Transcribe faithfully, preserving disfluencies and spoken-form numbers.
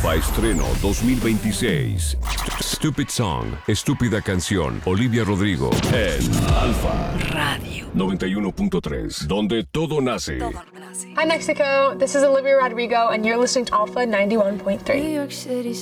Alfa Estreno dos mil veintiséis. Stupid Song, Estúpida Canción, Olivia Rodrigo en Alfa Radio noventa y uno punto tres, donde todo nace. Todo nace. Hi Mexico, this is Olivia Rodrigo and you're listening to Alpha ninety-one point three. New York City